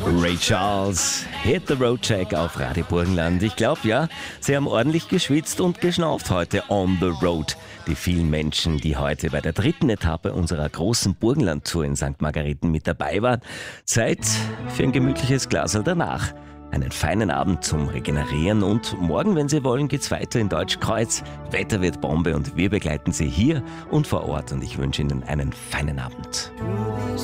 Ray Charles, Hit the Road Check auf Radio Burgenland. Ich glaube, ja, Sie haben ordentlich geschwitzt und geschnauft heute on the road. Die vielen Menschen, die heute bei der 3. Etappe unserer großen Burgenland-Tour in St. Margareten mit dabei waren. Zeit für ein gemütliches Glasl danach. Einen feinen Abend zum Regenerieren und morgen, wenn Sie wollen, geht's weiter in Deutschkreuz. Wetter wird Bombe und wir begleiten Sie hier und vor Ort und ich wünsche Ihnen einen feinen Abend.